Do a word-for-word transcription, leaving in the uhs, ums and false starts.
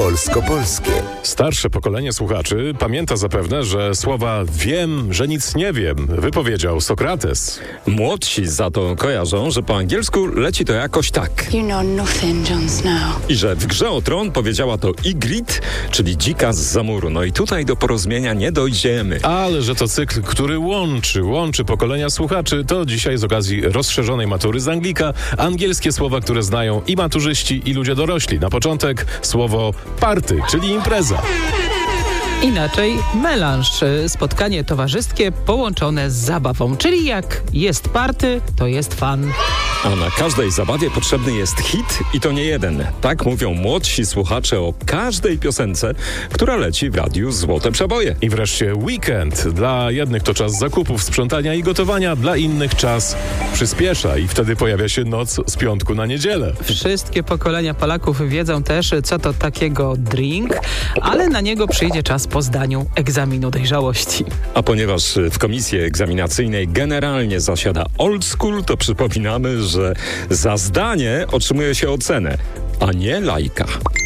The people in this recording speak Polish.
polsko-polskie. Starsze pokolenie słuchaczy pamięta zapewne, że słowa wiem, że nic nie wiem wypowiedział Sokrates. Młodsi za to kojarzą, że po angielsku leci to jakoś tak. You know nothing, Jon Snow. I że w Grze o Tron powiedziała to Ygritte, czyli dzika z Zamuru. No i tutaj do porozumienia nie dojdziemy. Ale że to cykl, który łączy, łączy pokolenia słuchaczy, to dzisiaj z okazji rozszerzonej matury z Anglika angielskie słowa, które znają i maturzyści, i ludzie dorośli. Na początek słowo party, czyli impreza. Inaczej melanż, spotkanie towarzyskie połączone z zabawą, czyli jak jest party, to jest fan. A na każdej zabawie potrzebny jest hit i to nie jeden. Tak mówią młodsi słuchacze o każdej piosence, która leci w radiu Złote Przeboje. I wreszcie weekend. Dla jednych to czas zakupów, sprzątania i gotowania, dla innych czas przyspiesza i wtedy pojawia się noc z piątku na niedzielę. Wszystkie pokolenia Polaków wiedzą też, co to takiego drink, ale na niego przyjdzie czas po zdaniu egzaminu dojrzałości. A ponieważ w komisji egzaminacyjnej generalnie zasiada old school, to przypominamy, że za zdanie otrzymuje się ocenę, a nie lajka.